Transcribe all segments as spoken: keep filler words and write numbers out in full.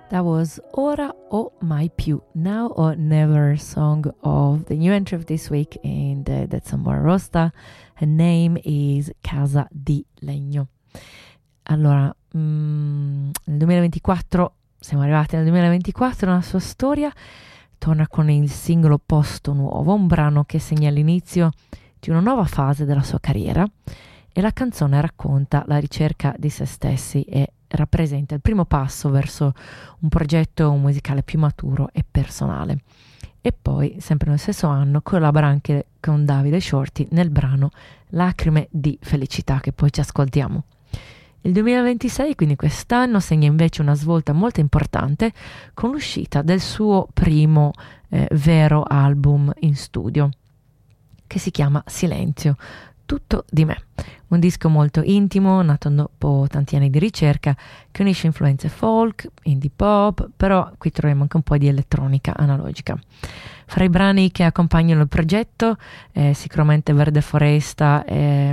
That was Ora o Mai Più, Now or Never song of the new entry of this week in the That's Amore Rosta. Her name is Casa di Legno. Allora, mm, nel duemilaventiquattro, siamo arrivati nel duemilaventiquattro, nella sua storia torna con il singolo Posto Nuovo, un brano che segna l'inizio di una nuova fase della sua carriera, e la canzone racconta la ricerca di se stessi e rappresenta il primo passo verso un progetto musicale più maturo e personale. E poi, sempre nello stesso anno, collabora anche con Davide Shorty nel brano Lacrime di felicità, che poi ci ascoltiamo. Il duemilaventisei, quindi quest'anno, segna invece una svolta molto importante con l'uscita del suo primo eh, vero album in studio, che si chiama Silenzio, tutto di me. Un disco molto intimo, nato dopo tanti anni di ricerca, che unisce influenze folk, indie pop, però qui troviamo anche un po' di elettronica analogica. Fra i brani che accompagnano il progetto, eh, sicuramente Verde Foresta è,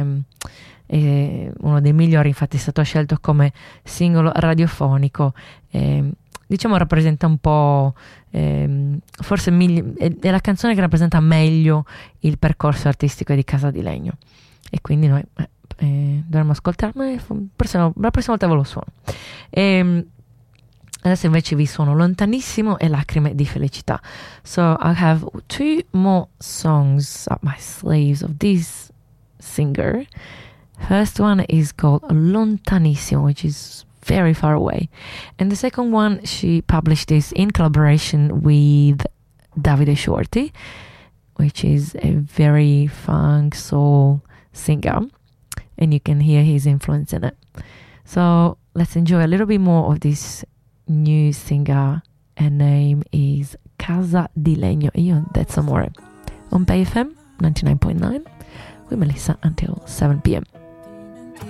è uno dei migliori, infatti è stato scelto come singolo radiofonico. Eh, diciamo rappresenta un po', eh, forse migli- è, è la canzone che rappresenta meglio il percorso artistico di Casa di Legno. E quindi noi eh, eh, dovremmo ascoltare, ma la prossima volta ve lo suono. E adesso invece vi suono Lontanissimo e Lacrime di felicità. So I have two more songs up my sleeves of this singer. First one is called Lontanissimo, which is very far away, and the second one, she published this in collaboration with Davide Shorty, which is a very funk soul singer, and you can hear his influence in it. So let's enjoy a little bit more of this new singer. Her name is Casa di Legno, e io That's Amore on Bay F M ninety-nine point nine with Melissa until seven p.m.